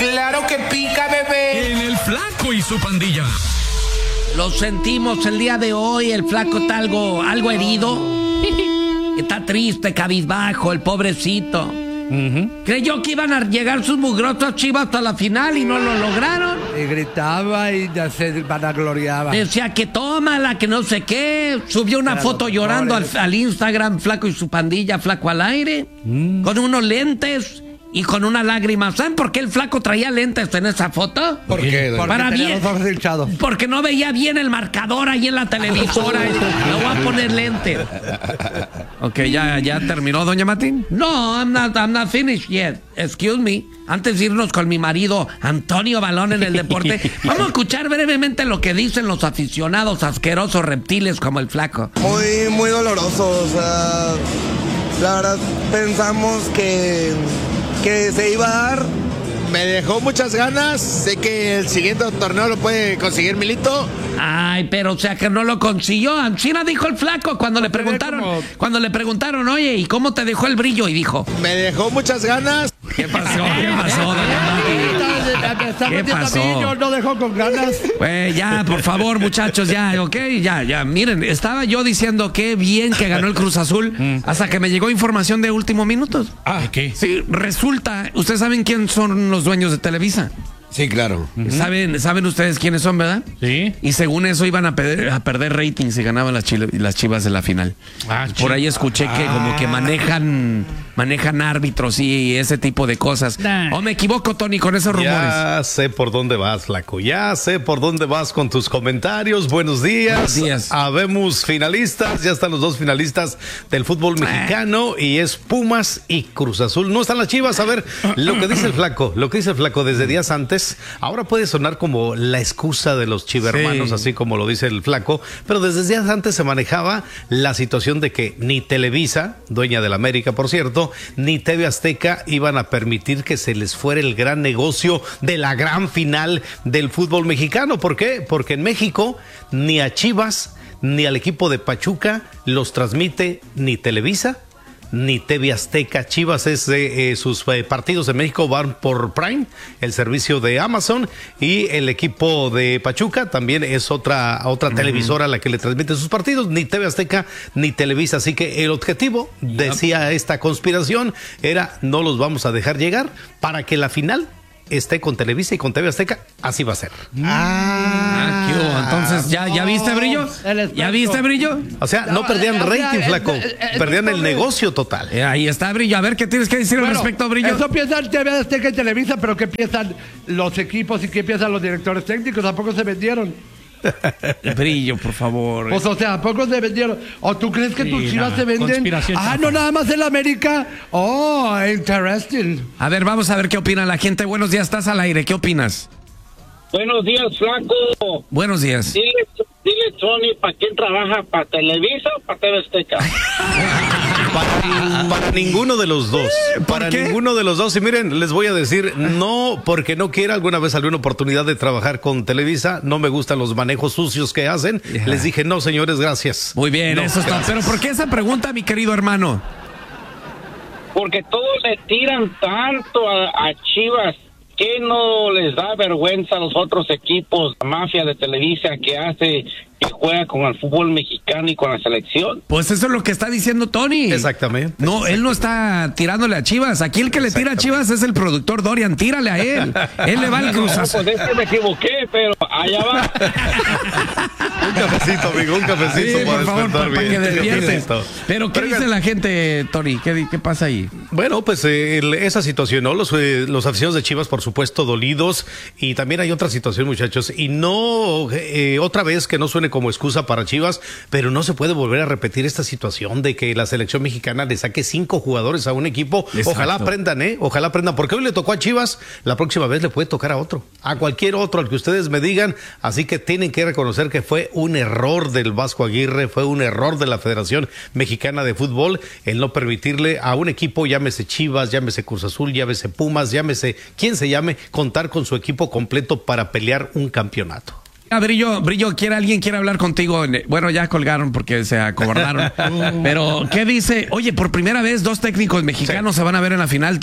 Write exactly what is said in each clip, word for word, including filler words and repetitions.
Claro que pica, bebé. En el Flaco y su pandilla. Lo sentimos el día de hoy, el Flaco está algo, algo herido. Está triste, cabizbajo, el pobrecito. Uh-huh. Creyó que iban a llegar sus mugrosos Chivas hasta la final y no lo lograron. Y gritaba y ya se vanagloriaba. Decía que tómala, que no sé qué. Subió una Para foto llorando al, al Instagram, Flaco y su pandilla, Flaco al aire, mm. con unos lentes y con una lágrima. ¿Saben por qué el Flaco traía lentes en esa foto? ¿Por qué? Porque, Para bien, porque no veía bien el marcador ahí en la televisora. Le voy a poner lentes. Ok, ¿ya, ya terminó, doña Matín? No, I'm not, I'm not finished yet. Excuse me. Antes de irnos con mi marido Antonio Balón en el deporte, vamos a escuchar brevemente lo que dicen los aficionados asquerosos reptiles como el Flaco. Muy, muy doloroso. O sea, la verdad pensamos que... que se iba a dar. Me dejó muchas ganas. Sé que el siguiente torneo lo puede conseguir Milito. Ay, pero o sea que no lo consiguió. China dijo el Flaco cuando le preguntaron, como... cuando le preguntaron, oye, ¿y cómo te dejó el brillo? Y dijo, me dejó muchas ganas. ¿Qué pasó? ¿Qué pasó, doña Mati? ¿Qué pasó? No dejó con ganas. Pues ya, por favor, muchachos, ya, ok, ya, ya. Miren, estaba yo diciendo qué bien que ganó el Cruz Azul mm. hasta que me llegó información de último minuto. Ah, ¿qué? Sí, resulta, ¿ustedes saben quién son los dueños de Televisa? Sí, claro. Uh-huh. ¿Saben, saben ustedes quiénes son, verdad? Sí. Y según eso iban a perder, a perder rating si ganaban las, chile, las Chivas de la final. Ah, Por ahí escuché que ah. como que manejan manejan árbitros y ese tipo de cosas. Nah. ¿O me equivoco, Tony, con esos rumores? Ya sé por dónde vas, Flaco. Ya sé por dónde vas con tus comentarios. Buenos días. Buenos días. Habemos finalistas. Ya están los dos finalistas del fútbol mexicano ah. y es Pumas y Cruz Azul. No están las Chivas. A ver, lo que dice el Flaco, lo que dice el Flaco desde días antes. Ahora puede sonar como la excusa de los chivermanos, sí. así como lo dice el Flaco, pero desde días antes se manejaba la situación de que ni Televisa, dueña del América, por cierto, ni T V Azteca iban a permitir que se les fuera el gran negocio de la gran final del fútbol mexicano. ¿Por qué? Porque en México ni a Chivas ni al equipo de Pachuca los transmite ni Televisa ni T V Azteca. Chivas es de eh, sus eh, partidos en México van por Prime, el servicio de Amazon, y el equipo de Pachuca también es otra otra uh-huh. televisora a la que le transmite sus partidos, ni T V Azteca ni Televisa. Así que el objetivo, yep. decía esta conspiración, era no los vamos a dejar llegar para que la final esté con Televisa y con T V Azteca, así va a ser. Ah, ¿qué hubo? Entonces, ¿ya, ¿ya viste, Brillo? ¿Ya viste, Brillo? O sea, no perdían rating, Flaco, perdían el negocio total. Eh, ahí está, Brillo. A ver, ¿qué tienes que decir bueno, al respecto, Brillo? Eso piensan T V Azteca y Televisa, pero ¿qué piensan los equipos y qué piensan los directores técnicos? Tampoco se vendieron. Brillo, por favor. Pues, o sea, ¿a poco se vendieron? ¿O tú crees que sí, tus Chivas se venden? Ah, no, nada más en la América. Oh, interesting. A ver, vamos a ver qué opina la gente. Buenos días, estás al aire. ¿Qué opinas? Buenos días, Flaco. Buenos días. Dile, dile Tony, ¿para quién trabaja? ¿Para Televisa o para T V Azteca? Para, para ninguno de los dos. Para qué? ninguno de los dos. Y miren, les voy a decir, no porque no quiera. Alguna vez salió una oportunidad de trabajar con Televisa. No me gustan los manejos sucios que hacen. Yeah. Les dije, no, señores, gracias. Muy bien, no, eso está. Gracias. Pero ¿por qué esa pregunta, mi querido hermano? Porque todos le tiran tanto a, a Chivas. ¿Qué no les da vergüenza a los otros equipos, la mafia de Televisa que hace, que juega con el fútbol mexicano y con la selección? Pues eso es lo que está diciendo Tony. Exactamente. No, él no está tirándole a Chivas. Aquí el que le tira a Chivas es el productor Dorian. Tírale a él. Él le va al Cruz Azul. No, pues es que me equivoqué, pero allá va. Un cafecito, amigo, un cafecito. Sí, para por favor, para, para que despiertes. Pero, ¿qué Pero, dice la gente, Tony? ¿Qué, qué pasa ahí? Bueno, pues eh, esa situación, ¿no? Los, eh, los aficionados de Chivas, por supuesto, dolidos. Y también hay otra situación, muchachos. Y no, eh, otra vez que no suene como excusa para Chivas, pero no se puede volver a repetir esta situación de que la selección mexicana le saque cinco jugadores a un equipo. Exacto. Ojalá aprendan, ¿eh? Ojalá aprendan. Porque hoy le tocó a Chivas, la próxima vez le puede tocar a otro. A cualquier otro, al que ustedes me digan. Así que tienen que reconocer que fue un error del Vasco Aguirre, fue un error de la Federación Mexicana de Fútbol el no permitirle a un equipo, llámese Chivas, llámese Cruz Azul, llámese Pumas, llámese quien se llame, contar con su equipo completo para pelear un campeonato. Ah, Brillo, Brillo, ¿quiere alguien quiere hablar contigo? Bueno, ya colgaron porque se acobardaron. Pero, ¿qué dice? Oye, por primera vez dos técnicos mexicanos sí. se van a ver en la final, Tony.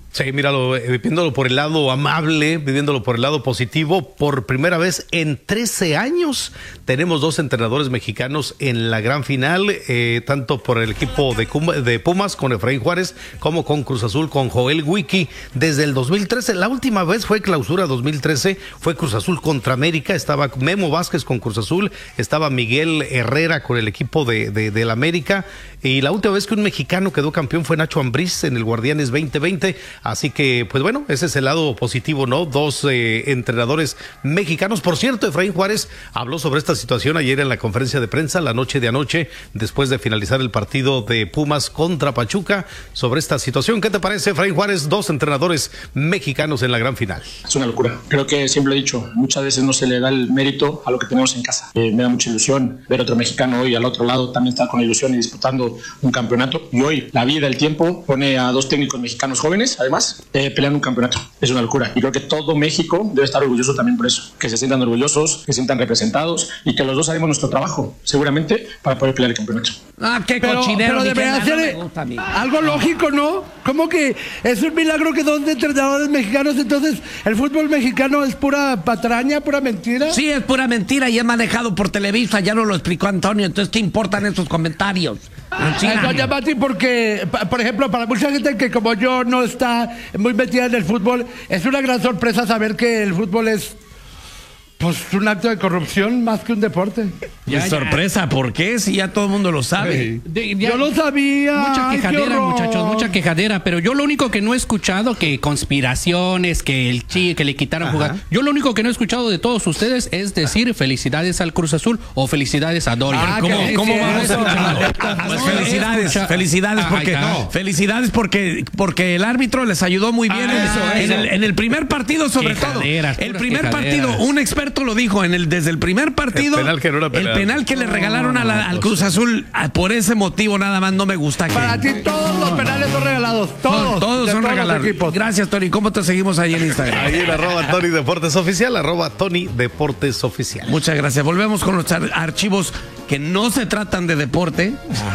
Sí, míralo, eh, viéndolo por el lado amable, viviéndolo por el lado positivo, por primera vez en trece años tenemos dos entrenadores mexicanos en la gran final, eh, tanto por el equipo de, de Pumas con Efraín Juárez como con Cruz Azul con Joel Wiki. Desde el dos mil trece, la última vez fue clausura dos mil trece, fue Cruz Azul contra América, estaba Memo Vázquez con Cruz Azul, estaba Miguel Herrera con el equipo de, de, de la América, y la última vez que un mexicano quedó campeón fue Nacho Ambriz en el Guardianes veinte veinte. Así que, pues bueno, ese es el lado positivo, ¿no? Dos eh, entrenadores mexicanos. Por cierto, Efraín Juárez habló sobre esta situación ayer en la conferencia de prensa, la noche de anoche, después de finalizar el partido de Pumas contra Pachuca, sobre esta situación. ¿Qué te parece, Efraín Juárez? Dos entrenadores mexicanos en la gran final. Es una locura. Creo que siempre he dicho, muchas veces no se le da el mérito a lo que tenemos en casa. Eh, me da mucha ilusión ver otro mexicano hoy al otro lado también estar con ilusión y disputando un campeonato. Y hoy la vida, el tiempo, pone a dos técnicos mexicanos jóvenes, además, Eh, peleando un campeonato. Es una locura. Y creo que todo México debe estar orgulloso también por eso. Que se sientan orgullosos, que se sientan representados y que los dos haremos nuestro trabajo, seguramente, para poder pelear el campeonato. Ah, qué Pero, cochinero. pero debería ser no me algo lógico, ¿no? Como que es un milagro que dos entrenadores mexicanos, entonces el fútbol mexicano es pura patraña, pura mentira. Sí, es pura mentira y es manejado por Televisa, ya nos lo explicó Antonio, entonces ¿qué importan esos comentarios? Eh, doña Mati, porque, pa- por ejemplo, para mucha gente que como yo no está muy metida en el fútbol, es una gran sorpresa saber que el fútbol es, pues, un acto de corrupción más que un deporte. Ya, sorpresa, ¿por qué? Si ya todo el mundo lo sabe. De- ya- Yo lo sabía. Mucha Ay, qué quejadera, horror. muchachos, mucha quejadera, pero yo lo único que no he escuchado, que conspiraciones, que el chi, que le quitaron jugar, yo lo único que no he escuchado de todos ustedes es decir felicidades al Cruz Azul o felicidades a Dorian. Ah, ¿Cómo, que cómo sí, vamos eso. a escuchar? Pues felicidades, Escucha- felicidades Ay, porque no. felicidades porque porque el árbitro les ayudó muy bien Ah, en, eso, en eso. el, en el primer partido sobre Quejaderas, todo. El puras primer quejaderas. partido, un experto lo dijo en el desde el primer partido. El penal que no era penal. El penal que le regalaron a la- al Cruz Azul, ah, por ese motivo nada más no me gusta. que- Para ti todos los penales son regalados, todos. todos de son todos los regalados. equipos. Gracias, Tony. ¿Cómo te seguimos ahí en Instagram? Ahí en arroba Tony Deportes Oficial, arroba Tony Deportes Oficial. Muchas gracias. Volvemos con los ar- archivos que no se tratan de deporte.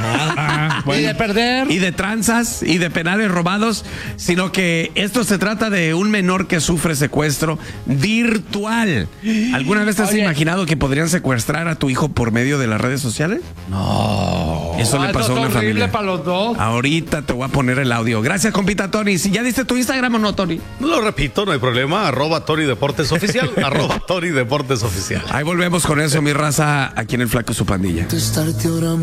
Y de perder. Y de tranzas y de penales robados, sino que esto se trata de un menor que sufre secuestro virtual. ¿Alguna vez te has Oye. imaginado que podrían secuestrar a tu hijo por medio de las redes sociales? No. Eso Ah, le pasó a es una horrible familia. para los dos. Ahorita te voy a poner el audio. Gracias, compita Tony. Si ya diste tu Instagram o no, Tony. No lo repito, no hay problema, arroba Tony Deportes Oficial, arroba Tony Deportes Oficial. Ahí volvemos con eso, mi raza, aquí en el Flaco y su pandilla. Estarte ahora